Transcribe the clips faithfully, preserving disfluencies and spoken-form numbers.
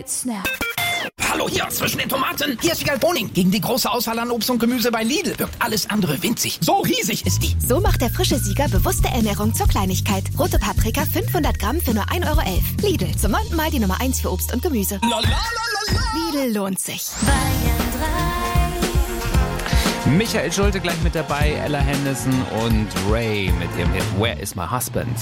Snap. Hallo hier, zwischen den Tomaten. Hier ist Wiegald Boning. Gegen die große Auswahl an Obst und Gemüse bei Lidl wirkt alles andere winzig. So riesig ist die. So macht der frische Sieger bewusste Ernährung zur Kleinigkeit. Rote Paprika fünfhundert Gramm für nur ein Euro elf. Lidl, zum neunten Mal die Nummer eins für Obst und Gemüse. La, la, la, la, la. Lidl lohnt sich. Michael Schulte gleich mit dabei, Ella Henderson und Ray mit ihrem Hit Where is my husband?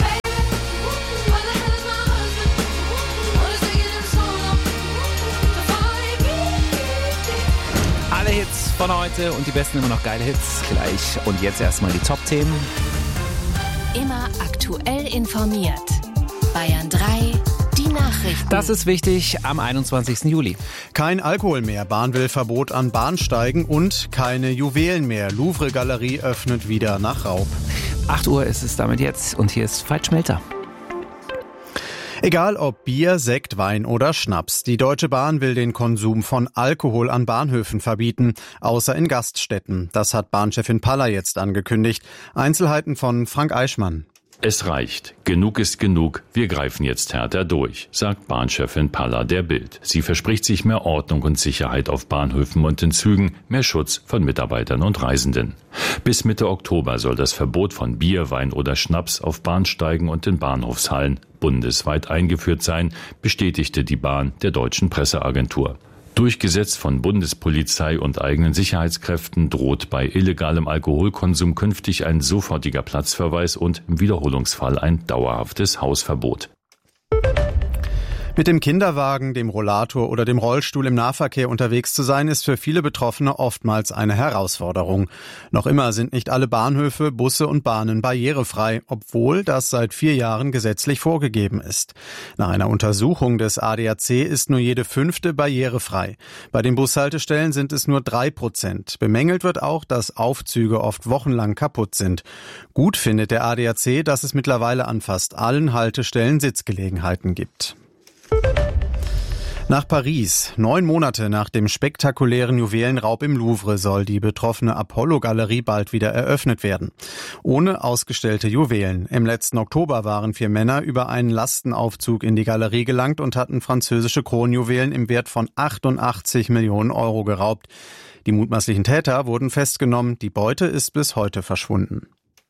Alle Hits von heute und die besten immer noch geile Hits gleich. Und jetzt erstmal die Top-Themen. Immer aktuell informiert. Bayern drei, die Nachrichten. Das ist wichtig am einundzwanzigsten Juli. Kein Alkohol mehr, Bahn will Verbot an Bahnsteigen und keine Juwelen mehr. Louvre-Galerie öffnet wieder nach Raub. acht Uhr ist es damit jetzt und hier ist Veit Schmelter. Egal ob Bier, Sekt, Wein oder Schnaps. Die Deutsche Bahn will den Konsum von Alkohol an Bahnhöfen verbieten, außer in Gaststätten. Das hat Bahnchefin Paller jetzt angekündigt. Einzelheiten von Frank Eichmann. Es reicht. Genug ist genug. Wir greifen jetzt härter durch, sagt Bahnchefin Paller der Bild. Sie verspricht sich mehr Ordnung und Sicherheit auf Bahnhöfen und in Zügen, mehr Schutz von Mitarbeitern und Reisenden. Bis Mitte Oktober soll das Verbot von Bier, Wein oder Schnaps auf Bahnsteigen und in Bahnhofshallen bundesweit eingeführt sein, bestätigte die Bahn der Deutschen Presseagentur. Durchgesetzt von Bundespolizei und eigenen Sicherheitskräften droht bei illegalem Alkoholkonsum künftig ein sofortiger Platzverweis und im Wiederholungsfall ein dauerhaftes Hausverbot. Mit dem Kinderwagen, dem Rollator oder dem Rollstuhl im Nahverkehr unterwegs zu sein, ist für viele Betroffene oftmals eine Herausforderung. Noch immer sind nicht alle Bahnhöfe, Busse und Bahnen barrierefrei, obwohl das seit vier Jahren gesetzlich vorgegeben ist. Nach einer Untersuchung des A D A C ist nur jede fünfte barrierefrei. Bei den Bushaltestellen sind es nur drei Prozent. Bemängelt wird auch, dass Aufzüge oft wochenlang kaputt sind. Gut findet der A D A C, dass es mittlerweile an fast allen Haltestellen Sitzgelegenheiten gibt. Nach Paris. Neun Monate nach dem spektakulären Juwelenraub im Louvre soll die betroffene Apollo-Galerie bald wieder eröffnet werden. Ohne ausgestellte Juwelen. Im letzten Oktober waren vier Männer über einen Lastenaufzug in die Galerie gelangt und hatten französische Kronjuwelen im Wert von achtundachtzig Millionen Euro geraubt. Die mutmaßlichen Täter wurden festgenommen. Die Beute ist bis heute verschwunden.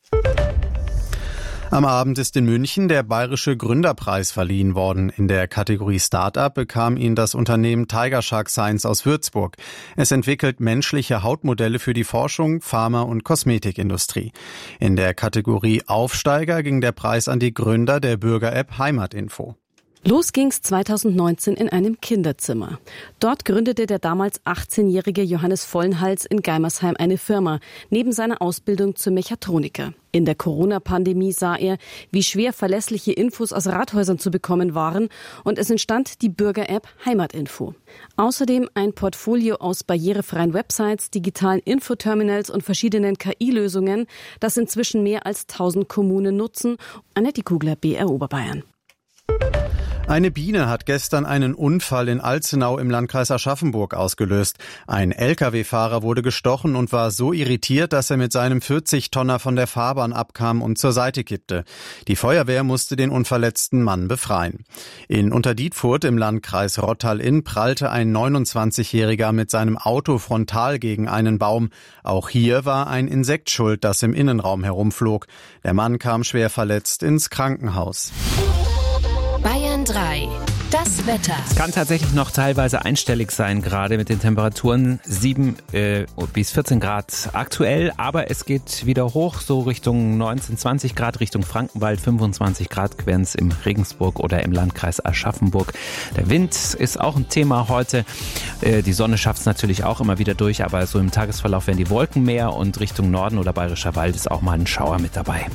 Am Abend ist in München der Bayerische Gründerpreis verliehen worden. In der Kategorie Start-up bekam ihn das Unternehmen Tiger Shark Science aus Würzburg. Es entwickelt menschliche Hautmodelle für die Forschung, Pharma- und Kosmetikindustrie. In der Kategorie Aufsteiger ging der Preis an die Gründer der Bürger-App Heimatinfo. Los ging's zweitausendneunzehn in einem Kinderzimmer. Dort gründete der damals achtzehnjährige Johannes Vollenhals in Geimersheim eine Firma, neben seiner Ausbildung zum Mechatroniker. In der Corona-Pandemie sah er, wie schwer verlässliche Infos aus Rathäusern zu bekommen waren, und es entstand die Bürger-App Heimatinfo. Außerdem ein Portfolio aus barrierefreien Websites, digitalen Infoterminals und verschiedenen K I-Lösungen, das inzwischen mehr als tausend Kommunen nutzen. Annette Kugler, B R Oberbayern. Eine Biene hat gestern einen Unfall in Alzenau im Landkreis Aschaffenburg ausgelöst. Ein L K W-Fahrer wurde gestochen und war so irritiert, dass er mit seinem vierzig-Tonner von der Fahrbahn abkam und zur Seite kippte. Die Feuerwehr musste den unverletzten Mann befreien. In Unterdietfurt im Landkreis Rottal-Inn prallte ein neunundzwanzigjähriger mit seinem Auto frontal gegen einen Baum. Auch hier war ein Insekt schuld, das im Innenraum herumflog. Der Mann kam schwer verletzt ins Krankenhaus. Bayern drei. Das Wetter. Es kann tatsächlich noch teilweise einstellig sein, gerade mit den Temperaturen sieben äh, bis vierzehn Grad aktuell, aber es geht wieder hoch, so Richtung neunzehn, zwanzig Grad, Richtung Frankenwald, fünfundzwanzig Grad wären es im Regensburg oder im Landkreis Aschaffenburg. Der Wind ist auch ein Thema heute. Äh, die Sonne schafft es natürlich auch immer wieder durch, aber so im Tagesverlauf werden die Wolken mehr und Richtung Norden oder Bayerischer Wald ist auch mal ein Schauer mit dabei.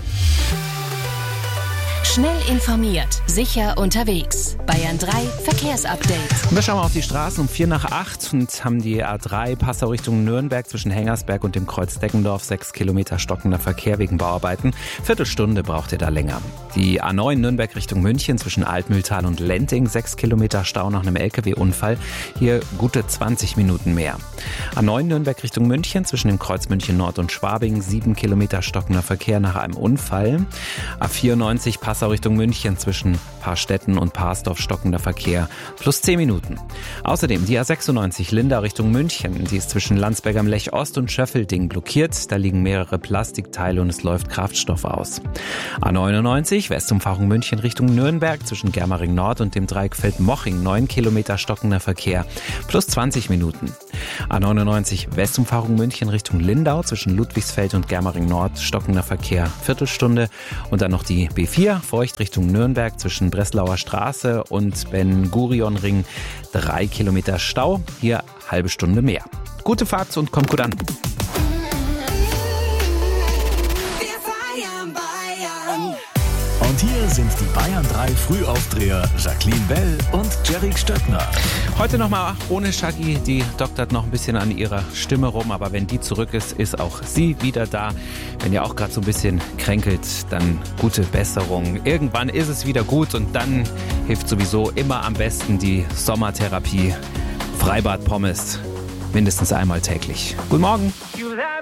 Schnell informiert, sicher unterwegs. Bayern drei Verkehrsupdate. Und wir schauen mal auf die Straßen um vier nach acht und haben die A drei Passau Richtung Nürnberg zwischen Hengersberg und dem Kreuz Deggendorf. Sechs Kilometer stockender Verkehr wegen Bauarbeiten. Viertelstunde braucht ihr da länger. Die A neun Nürnberg Richtung München zwischen Altmühltal und Lenting. Sechs Kilometer Stau nach einem L K W-Unfall. Hier gute zwanzig Minuten mehr. A neun Nürnberg Richtung München zwischen dem Kreuz München Nord und Schwabing. Sieben Kilometer stockender Verkehr nach einem Unfall. A vierundneunzig Passau Passau Richtung München zwischen Paarstetten und Parsdorf stockender Verkehr. Plus zehn Minuten. Außerdem die A sechsundneunzig Linda Richtung München. Die ist zwischen Landsberg am Lech Ost und Schöffelding blockiert. Da liegen mehrere Plastikteile und es läuft Kraftstoff aus. A neunundneunzig Westumfahrung München Richtung Nürnberg zwischen Germering Nord und dem Dreieck Feldmoching. neun Kilometer stockender Verkehr. Plus zwanzig Minuten. A neunundneunzig Westumfahrung München Richtung Lindau zwischen Ludwigsfeld und Germering Nord stockender Verkehr. Viertelstunde. Und dann noch die B vier Feucht Richtung Nürnberg zwischen Breslauer Straße und Ben-Gurion-Ring. Drei Kilometer Stau. Hier halbe Stunde mehr. Gute Fahrt und kommt gut an. Und hier sind die Bayern drei Frühaufdreher Jacqueline Bell und Jerry Stöckner. Heute nochmal ohne Shaggy, die doktert noch ein bisschen an ihrer Stimme rum, aber wenn die zurück ist, ist auch sie wieder da. Wenn ihr auch gerade so ein bisschen kränkelt, dann gute Besserung. Irgendwann ist es wieder gut und dann hilft sowieso immer am besten die Sommertherapie. Freibad Pommes, mindestens einmal täglich. Guten Morgen.